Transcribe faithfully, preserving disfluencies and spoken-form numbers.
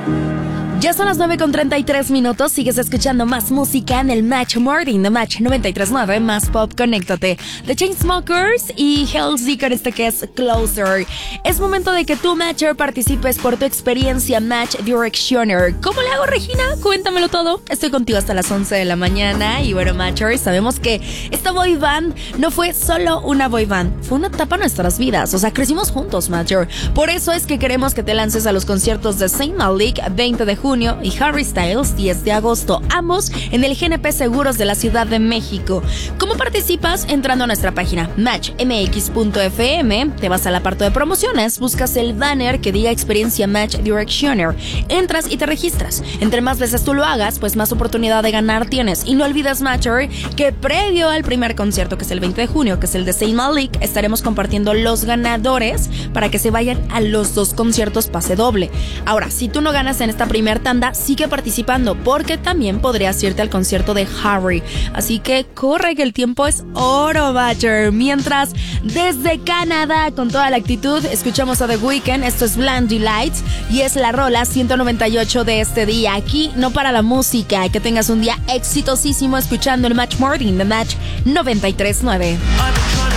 Ya son las nueve con treinta y tres minutos, sigues escuchando más música en el Match Morning de Match noventa y tres punto nueve, más pop, conéctate. The Chainsmokers y Halsey con este que es Closer. Es momento de que tú, Matcher, participes por tu experiencia Match Directioner. ¿Cómo le hago, Regina? Cuéntamelo todo. Estoy contigo hasta las once de la mañana y bueno, Matcher, sabemos que esta boy band no fue solo una boy band, fue una etapa en nuestras vidas, o sea, crecimos juntos, Matcher. Por eso es que queremos que te lances a los conciertos de Zayn Malik, veinte de junio, y Harry Styles, diez de agosto, ambos en el G N P Seguros de la Ciudad de México. ¿Cómo participas? Entrando a nuestra página match m x punto f m, te vas al apartado de promociones, buscas el banner que diga experiencia Match Directioner, entras y te registras. Entre más veces tú lo hagas, pues más oportunidad de ganar tienes. Y no olvides, Matcher, que previo al primer concierto, que es el veinte de junio, que es el de Zayn Malik, estaremos compartiendo los ganadores para que se vayan a los dos conciertos pase doble. Ahora, si tú no ganas en esta primera tanda, sigue participando porque también podrías irte al concierto de Harry. Así que corre, que el tiempo es oro, Matcher. Mientras, desde Canadá, con toda la actitud, escuchamos a The Weeknd. Esto es Blinding Lights y es la rola ciento noventa y ocho de este día. Aquí no para la música. Que tengas un día exitosísimo escuchando el Match Morning de Match noventa y tres punto nueve.